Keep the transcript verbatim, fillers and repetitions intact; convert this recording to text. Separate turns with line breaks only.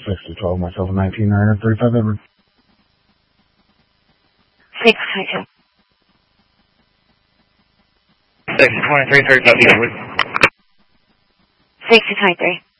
six to twelve, myself, nineteen, nine, thirty-five, Edward.
six to twenty-two.
six to twenty-three, thirty-five, Edward.
six to twenty-three.